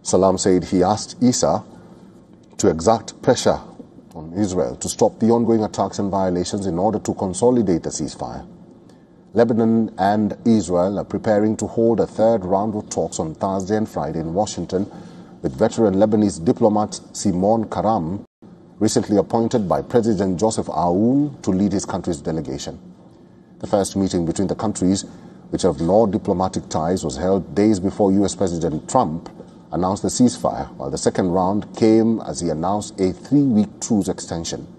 Salam said he asked Issa to exert pressure on Israel to stop the ongoing attacks and violations in order to consolidate the ceasefire. Lebanon and Israel are preparing to hold a third round of talks on Thursday and Friday in Washington, with veteran Lebanese diplomat Simon Karam recently appointed by President Joseph Aoun to lead his country's delegation. The first meeting between the countries, which have no diplomatic ties, was held days before U.S. President Trump announced the ceasefire, while the second round came as he announced a 3-week truce extension.